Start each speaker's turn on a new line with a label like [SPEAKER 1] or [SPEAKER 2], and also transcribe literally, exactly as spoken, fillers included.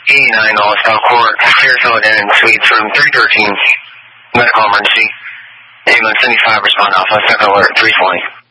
[SPEAKER 1] eighty-nine All South Court, Fairfield Inn, Suites, room three thirteen. Medical emergency. Ambulance seventy-five, respond Alpha, second alert, three twenty.